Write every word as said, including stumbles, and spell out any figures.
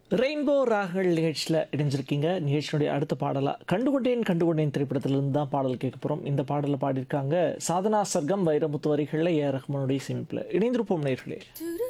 Rainbow ராகங்கள் நிகழ்ச்சியில் இணைஞ்சிருக்கீங்க. நிகழ்ச்சியினுடைய அடுத்த பாடலாக கண்டுகொண்டேன் கண்டுகொண்டேன் திரைப்படத்திலிருந்து தான் பாடல் கேட்க போகிறோம். இந்த பாடலை பாடியிருக்காங்க சாதனா சர்க்கம், வைரமுத்து வரிகளில் ஏ ஆர் ரஹ்மானுடைய சேமிப்பில். இணைந்திருப்போம் நேயர்களே.